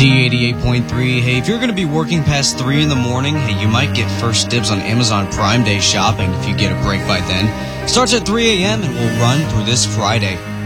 Z88.3. Hey, if you're going to be working past 3 in the morning, hey, you might get first dibs on Amazon Prime Day shopping if you get a break by then. Starts at 3 a.m. and will run through this Friday.